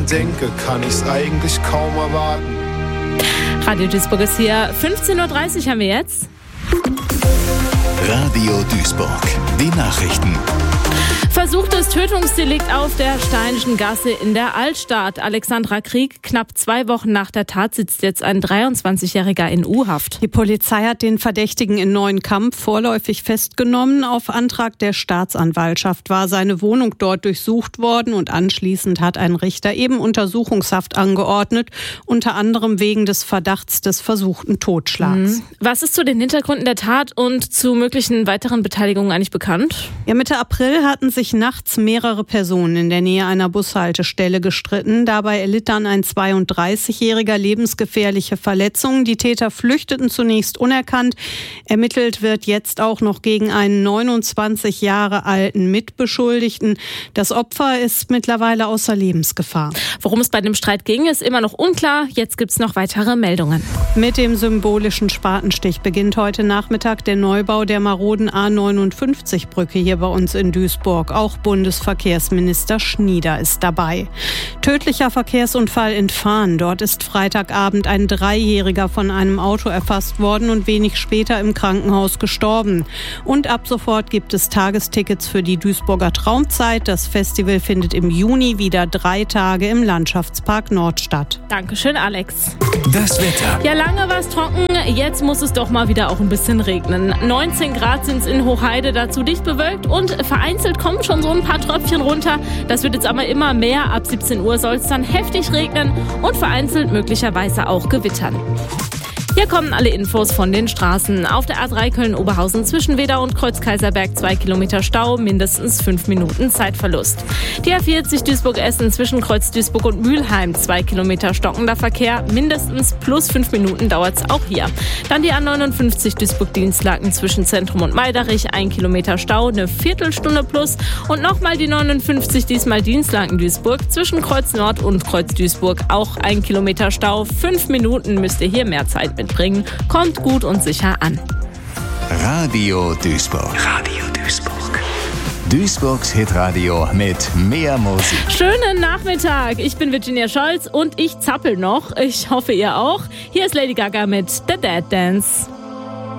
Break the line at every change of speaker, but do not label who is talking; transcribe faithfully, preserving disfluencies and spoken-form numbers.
dran denke, kann ich's eigentlich kaum erwarten.
Radio Duisburg ist hier. fünfzehn Uhr dreißig haben wir jetzt.
Radio Duisburg, die Nachrichten.
Versuchtes Tötungsdelikt auf der Steinischen Gasse in der Altstadt. Alexandra Krieg, knapp zwei Wochen nach der Tat sitzt jetzt ein dreiundzwanzigjähriger in U-Haft.
Die Polizei hat den Verdächtigen in Neuenkamp vorläufig festgenommen. Auf Antrag der Staatsanwaltschaft war seine Wohnung dort durchsucht worden und anschließend hat ein Richter eben Untersuchungshaft angeordnet, unter anderem wegen des Verdachts des versuchten Totschlags.
Mhm. Was ist zu den Hintergründen der Tat und zu möglichen weiteren Beteiligungen eigentlich bekannt?
Ja, Mitte April hatten sich nachts mehrere Personen in der Nähe einer Bushaltestelle gestritten. Dabei erlitt dann ein zweiunddreißigjähriger lebensgefährliche Verletzungen. Die Täter flüchteten zunächst unerkannt. Ermittelt wird jetzt auch noch gegen einen neunundzwanzig Jahre alten Mitbeschuldigten. Das Opfer ist mittlerweile außer Lebensgefahr.
Worum es bei dem Streit ging, ist immer noch unklar. Jetzt gibt es noch weitere Meldungen.
Mit dem symbolischen Spatenstich beginnt heute Nachmittag der Neubau der maroden A neunundfünfzig Brücke hier bei uns in Duisburg. Auch Bundesverkehrsminister Schnieder ist dabei. Tödlicher Verkehrsunfall in Fahn. Dort ist Freitagabend ein Dreijähriger von einem Auto erfasst worden und wenig später im Krankenhaus gestorben. Und ab sofort gibt es Tagestickets für die Duisburger Traumzeit. Das Festival findet im Juni wieder drei Tage im Landschaftspark Nord statt.
Dankeschön, Alex.
Das Wetter.
Ja, lange war es trocken. Jetzt muss es doch mal wieder auch ein bisschen regnen. neunzehn Grad sind es in Hochheide, dazu dicht bewölkt und vereinzelt kommen schon so ein paar Tröpfchen runter. Das wird jetzt aber immer mehr. Ab siebzehn Uhr soll es dann heftig regnen und vereinzelt möglicherweise auch gewittern. Hier kommen alle Infos von den Straßen. Auf der A drei Köln-Oberhausen zwischen Wedau und Kreuz-Kaiserberg zwei Kilometer Stau, mindestens fünf Minuten Zeitverlust. Die A vierzig Duisburg-Essen zwischen Kreuz-Duisburg und Mülheim, zwei Kilometer stockender Verkehr, mindestens plus fünf Minuten dauert es auch hier. Dann die A neunundfünfzig Duisburg-Dienstlaken zwischen Zentrum und Meiderich, ein Kilometer Stau, eine Viertelstunde plus. Und nochmal die neunundfünfzig, diesmal Dienstlaken-Duisburg, zwischen Kreuz Nord und Kreuz Duisburg, auch ein Kilometer Stau, fünf Minuten müsst ihr hier mehr Zeit mitbringen. Bringen. Kommt gut und sicher an.
Radio Duisburg. Radio Duisburg. Duisburgs Hitradio mit mehr Musik.
Schönen Nachmittag. Ich bin Virginia Scholz und ich zappel noch. Ich hoffe, ihr auch. Hier ist Lady Gaga mit The Dead Dance.